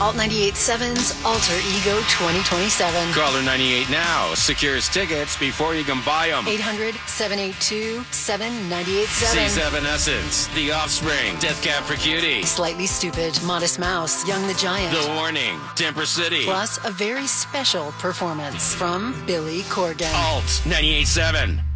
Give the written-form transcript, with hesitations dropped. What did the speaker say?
Alt 98.7's Alter Ego 2027. Caller 98 now secures tickets before you can buy them. 800-782-7987. C7 Essence, The Offspring, Death Cab for Cutie, Slightly Stupid, Modest Mouse, Young the Giant. The Warning, Temper City. Plus a very special performance from Billy Corgan. Alt 98.7.